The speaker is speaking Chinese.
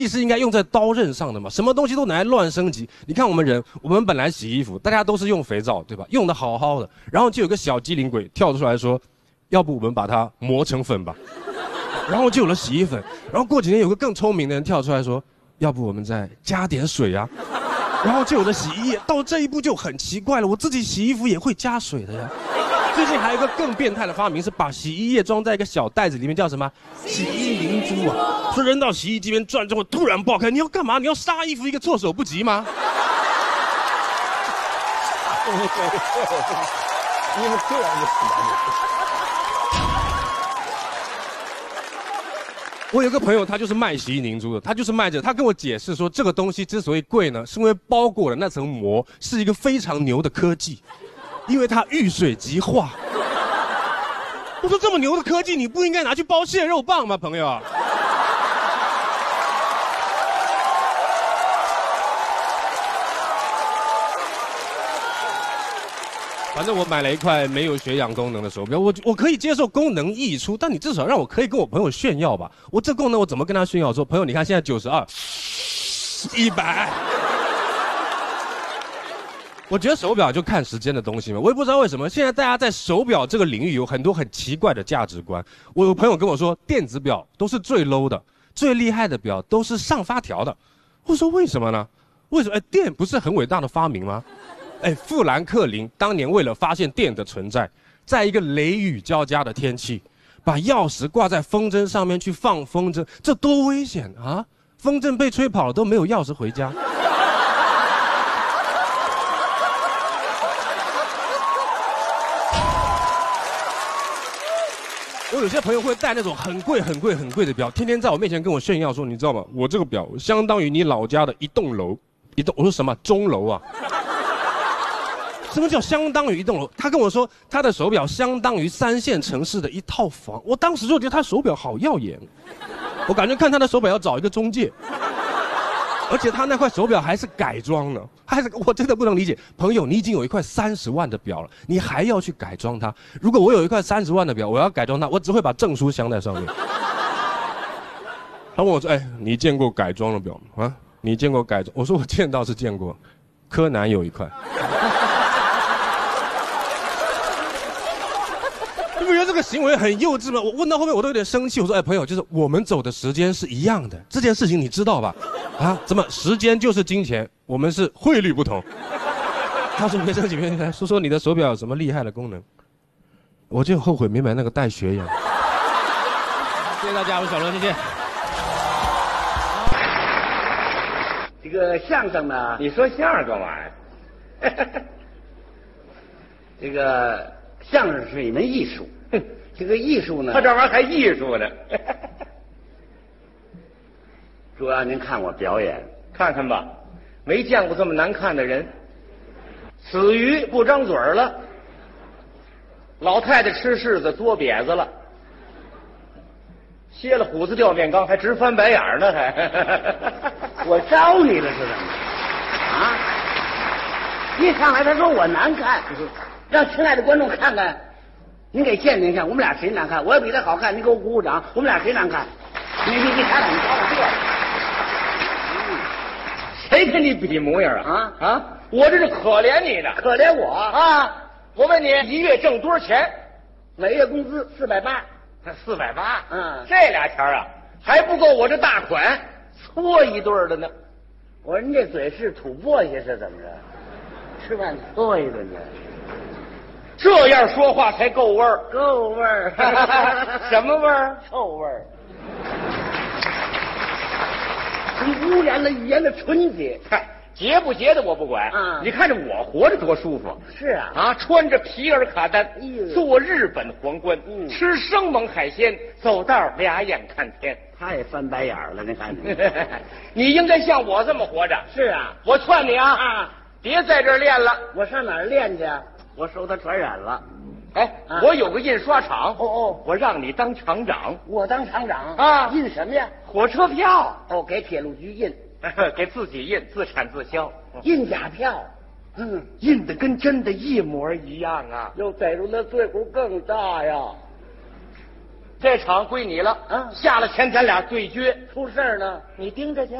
是应该用在刀刃上的嘛，什么东西都拿来乱升级。你看我们人，我们本来洗衣服，大家都是用肥皂，对吧？用的好好的，然后就有个小机灵鬼跳出来说，要不我们把它磨成粉吧，然后就有了洗衣粉。然后过几天有个更聪明的人跳出来说，要不我们再加点水啊，然后就有了洗衣液。到这一步就很奇怪了，我自己洗衣服也会加水的呀。最近还有一个更变态的发明，是把洗衣液装在一个小袋子里面，叫什么洗衣灵珠啊？说扔到洗衣机边转之后突然爆开，你要干嘛？你要杀衣服一个措手不及吗？ 你们这样就死我有个朋友，他就是卖洗衣凝珠的，他就是卖着，他跟我解释说，这个东西之所以贵呢，是因为包裹的那层膜是一个非常牛的科技。因为它遇水即化。我说这么牛的科技，你不应该拿去包蟹肉棒吗，朋友？反正我买了一块没有血氧功能的手表，我可以接受功能溢出，但你至少让我可以跟我朋友炫耀吧。我这功能我怎么跟他炫耀？说朋友，你看现在92、100。我觉得手表就看时间的东西嘛，我也不知道为什么现在大家在手表这个领域有很多很奇怪的价值观。我有朋友跟我说，电子表都是最 low 的，最厉害的表都是上发条的。我说为什么呢？为什么？电不是很伟大的发明吗？富兰克林当年为了发现电的存在，在一个雷雨交加的天气，把钥匙挂在风筝上面去放风筝，这多危险啊！风筝被吹跑了都没有钥匙回家。我有些朋友会戴那种很贵的表，天天在我面前跟我炫耀说，你知道吗？我这个表相当于你老家的一栋楼，我说什么钟楼啊？什么叫相当于一栋楼？他跟我说他的手表相当于3线城市的一套房，我当时就觉得他手表好耀眼，我感觉看他的手表要找一个中介。而且他那块手表还是改装的，我真的不能理解。朋友，你已经有一块30万的表了，你还要去改装它？如果我有一块30万的表，我要改装它，我只会把证书镶在上面。他问我说：“你见过改装的表吗？啊，你见过改装？”我说：“我见到是见过，柯南有一块。”你不觉得这个行为很幼稚吗？我问到后面我都有点生气。我说：“朋友，就是我们走的时间是一样的，这件事情你知道吧？啊，怎么时间就是金钱？我们是汇率不同。”他说：“别生气，别生气，来说说你的手表有什么厉害的功能？”我就后悔没买那个带血氧。谢谢大家，我是小罗，谢谢。 这个相声呢， 你说相声干嘛呀？ 这个相声是一门艺术，这个艺术呢， 他这玩意儿还艺术呢。 主要您看我表演， 看看吧，没见过这么难看的人。死鱼不张嘴了，老太太吃柿子嘬瘪子了，歇了虎子掉面缸，还直翻白眼呢，还。 我招你了是怎么？啊！一上来他说我难看，让亲爱的观众看看，您给鉴定一下，我们俩谁难看？我要比他好看，你给我鼓鼓掌，我们俩谁难看？你看看，你瞧我这。 谁跟你比模样啊？啊！我这是可怜你的， 可怜我啊！我问你，一月挣多少钱？ 每月工资480。 480。 嗯， 这俩钱啊，还不够我这大款搓一顿的呢。 我说您这嘴是吐簸箕是怎么着？吃饭搓一顿去。 这样说话才够味儿， 够味儿。 什么味儿？ 臭味儿。你污染了语言的纯洁。 嗨，洁不洁的我不管。你看着我活着多舒服。 是啊。 啊，穿着皮尔卡丹，坐日本皇冠，吃生猛海鲜，走道俩眼看天。 他也翻白眼了，你看你。 你应该像我这么活着。 是啊。 我劝你啊，别在这儿练了。 我上哪儿练去？我受他传染了。 我有个印刷厂。 我让你当厂长。 我当厂长啊？ 印什么呀？ 火车票。 给铁路局印。 给自己印，自产自销。 印假票。 印的跟真的一模一样啊。 又逮住那罪过更大呀。 这场归你了。 嗯下了前咱俩对决， 出事儿了，你盯着去。